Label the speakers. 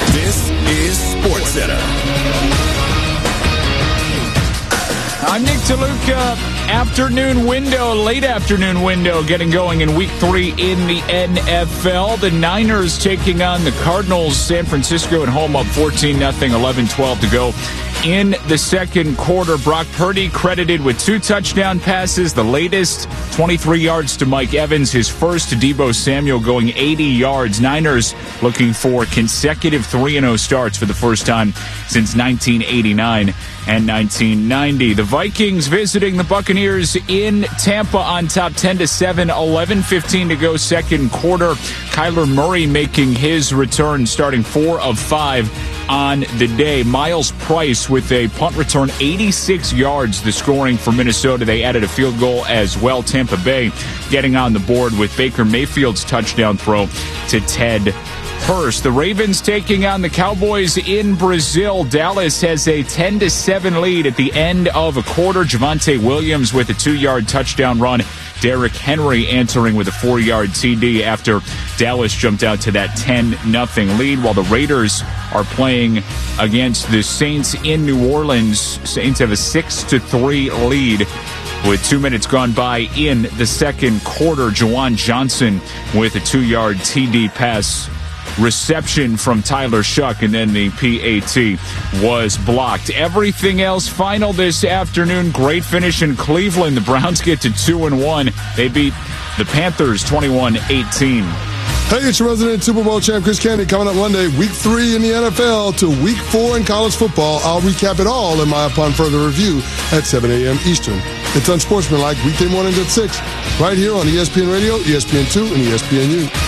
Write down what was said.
Speaker 1: This is SportsCenter.
Speaker 2: I'm Nick DeLuca. Late afternoon window getting going in week 3 in the NFL. The Niners taking on the Cardinals. San Francisco at home up 14-0, 11-12 to go in the second quarter. Brock Purdy credited with 2 touchdown passes. The latest, 23 yards to Mike Evans. His first to Deebo Samuel going 80 yards. Niners looking for consecutive 3-0 starts for the first time since 1989 and 1990. The Vikings visiting the Buccaneers in Tampa on top 10-7, 11-15 to go second quarter. Kyler Murray making his return, starting 4 of 5 on the day. Miles Price with a punt return, 86 yards, the scoring for Minnesota. They added a field goal as well. Tampa Bay getting on the board with Baker Mayfield's touchdown throw to Ted Hurst. The Ravens taking on the Cowboys in Brazil. Dallas has a 10-7 lead at the end of a quarter. Javonte Williams with a 2-yard touchdown run. Derrick Henry answering with a 4-yard TD after Dallas jumped out to that 10-0 lead, while the Raiders are playing against the Saints in New Orleans. Saints have a 6-3 lead with 2 minutes gone by in the second quarter. Juwan Johnson with a 2-yard TD pass reception from Tyler Shuck, and then the PAT was blocked. Everything else final this afternoon. Great finish in Cleveland. The Browns get to 2-1. They beat the Panthers 21-18.
Speaker 3: Hey, it's your resident Super Bowl champ, Chris Candy, coming up Monday, week 3 in the NFL to week 4 in college football. I'll recap it all in my Upon Further Review at 7 a.m. Eastern. It's Unsportsmanlike, weekday mornings at 6, right here on ESPN Radio, ESPN2, and ESPNU.